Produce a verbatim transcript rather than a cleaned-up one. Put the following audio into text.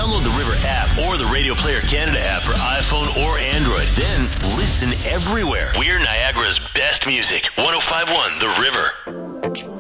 Download the River app or the Radio Player Canada app for iPhone or Android. Then listen everywhere. We're Niagara's best music. one oh five point one The River.